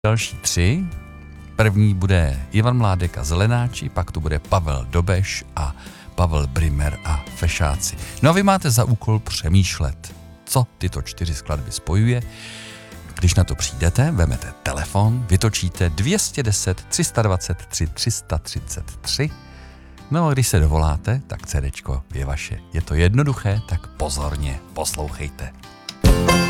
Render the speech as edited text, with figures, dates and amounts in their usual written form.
další 3. První bude Ivan Mládek a Zelenáči, pak to bude Pavel Dobeš a Pavel Brimer a Fešáci. No a vy máte za úkol přemýšlet, co tyto 4 skladby spojuje. Když na to přijdete, vemete telefon, vytočíte 210 323 333. No a když se dovoláte, tak CDčko je vaše. Je to jednoduché, tak pozorně poslouchejte.